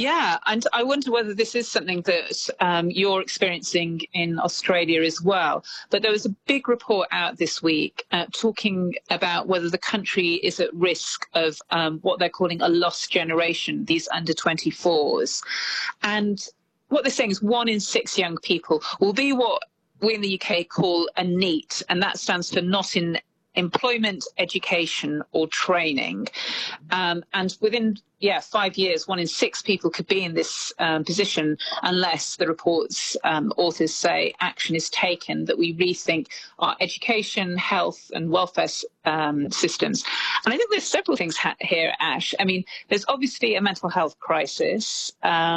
Yeah, and I wonder whether this is something that you're experiencing in Australia as well. But there was a big report out this week talking about whether the country is at risk of what they're calling a lost generation, these under 24s. And what they're saying is 1 in 6 young people will be what we in the UK call a NEET, and that stands for not in employment, education or training. And within 5 years, 1 in 6 people could be in this position unless the report's authors say action is taken, that we rethink our education, health and welfare systems. And I think there's several things here, Ash. I mean, there's obviously a mental health crisis,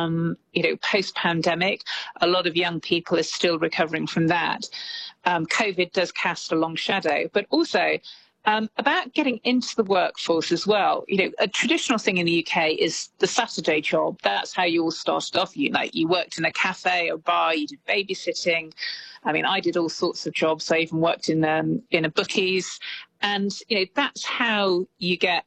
post-pandemic. A lot of young people are still recovering from that. COVID does cast a long shadow, but also about getting into the workforce as well. A traditional thing in the UK is the Saturday job. That's how you all started off. You worked in a cafe or bar, you did babysitting. I mean, I did all sorts of jobs. I even worked in a bookies. And, that's how you get,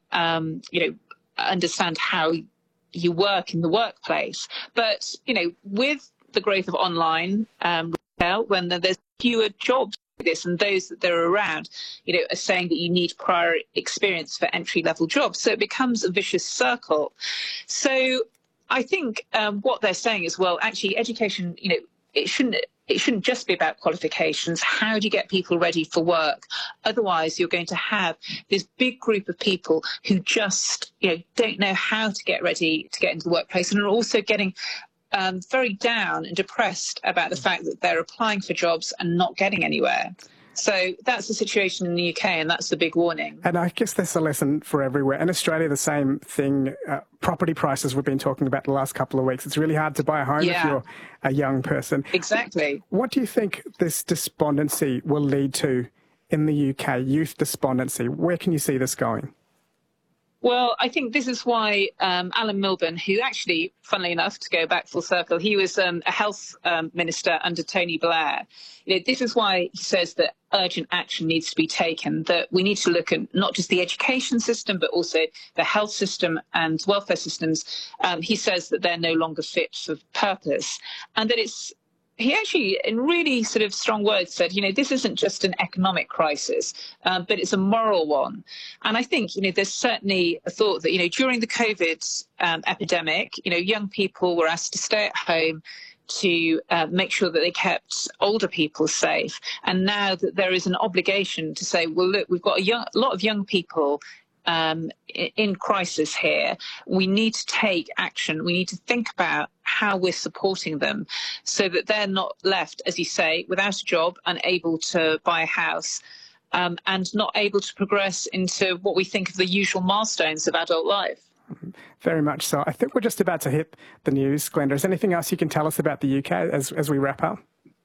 understand how you work in the workplace. But, with the growth of online retail, when there's fewer jobs for this, and those that are around, are saying that you need prior experience for entry-level jobs. So it becomes a vicious circle. So I think what they're saying is, well, actually, education, it shouldn't just be about qualifications. How do you get people ready for work? Otherwise, you're going to have this big group of people who just, don't know how to get ready to get into the workplace, and are also getting very down and depressed about the fact that they're applying for jobs and not getting anywhere. So that's the situation in the UK, and that's the big warning. And I guess that's a lesson for everywhere. In Australia, the same thing. Property prices we've been talking about the last couple of weeks. It's really hard to buy a home if you're a young person. Exactly. What do you think this despondency will lead to in the UK, youth despondency? Where can you see this going? Well, I think this is why Alan Milburn, who actually, funnily enough, to go back full circle, he was a health minister under Tony Blair. This is why he says that urgent action needs to be taken, that we need to look at not just the education system, but also the health system and welfare systems. He says that they're no longer fit for purpose, and that he actually, in really sort of strong words, said, this isn't just an economic crisis, but it's a moral one. And I think, there's certainly a thought that, during the COVID epidemic, young people were asked to stay at home to make sure that they kept older people safe. And now that there is an obligation to say, well, look, we've got a lot of young people in crisis here. We need to take action. We need to think about how we're supporting them so that they're not left, as you say, without a job, unable to buy a house, and not able to progress into what we think of the usual milestones of adult life. Very much so. I think we're just about to hit the news. Glenda, is there anything else you can tell us about the UK as we wrap up?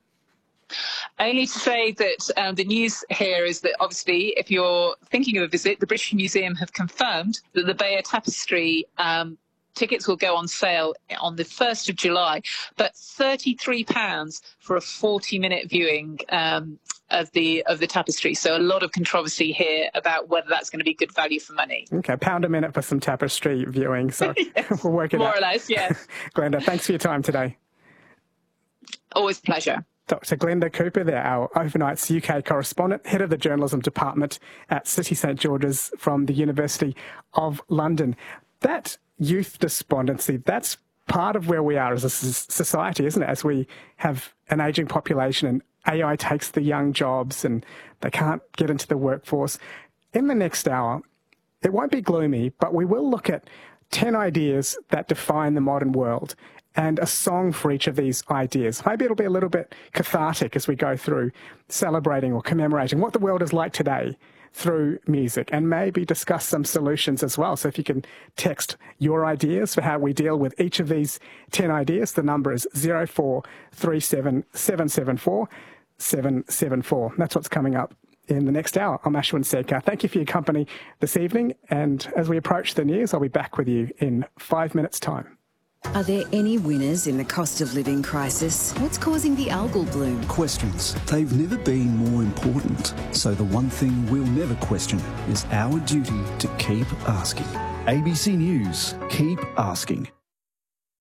Only to say that the news here is that, obviously, if you're thinking of a visit, the British Museum have confirmed that the Bayeux Tapestry tickets will go on sale on the 1st of July, but £33 for a 40-minute viewing of the tapestry. So a lot of controversy here about whether that's going to be good value for money. Okay, £1 a minute for some tapestry viewing. So yes, we'll work it out. More or less, yes. Glenda, thanks for your time today. Always a pleasure. Dr. Glenda Cooper there, our Overnight's UK correspondent, head of the journalism department at City St George's from the University of London. That youth despondency, that's part of where we are as a society, isn't it? As we have an ageing population and AI takes the young jobs and they can't get into the workforce. In the next hour, it won't be gloomy, but we will look at 10 ideas that define the modern world and a song for each of these ideas. Maybe it'll be a little bit cathartic as we go through celebrating or commemorating what the world is like today through music, and maybe discuss some solutions as well. So if you can text your ideas for how we deal with each of these 10 ideas, the number is 0437 774 774. That's what's coming up in the next hour. I'm Ashwin Sedkar. Thank you for your company this evening, and as we approach the news, I'll be back with you in 5 minutes' time. Are there any winners in the cost of living crisis? What's causing the algal bloom? Questions. They've never been more important. So the one thing we'll never question is our duty to keep asking. ABC News. Keep asking.